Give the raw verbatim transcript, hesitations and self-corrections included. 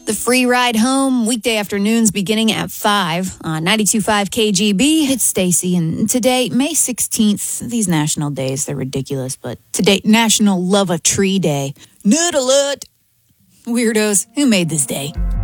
The free ride home, weekday afternoons beginning at five on ninety-two point five K G B. It's Stacy, and today, May sixteenth, these national days, they're ridiculous, but today, National Love a Tree Day. Noodle it! Weirdos, who made this day?